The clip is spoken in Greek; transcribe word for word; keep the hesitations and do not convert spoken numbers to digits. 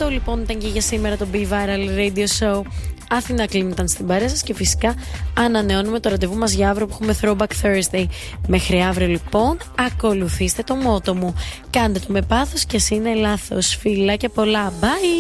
Αυτό λοιπόν ήταν και για σήμερα το Be Viral Radio Show. Αθηνά Κλίν ήταν στην παρέα σας και φυσικά ανανεώνουμε το ραντεβού μας για αύριο που έχουμε Throwback Thursday. Μέχρι αύριο λοιπόν, ακολουθήστε το μότο μου. Κάντε το με πάθος και ας είναι λάθος. Φιλάκια πολλά. Bye!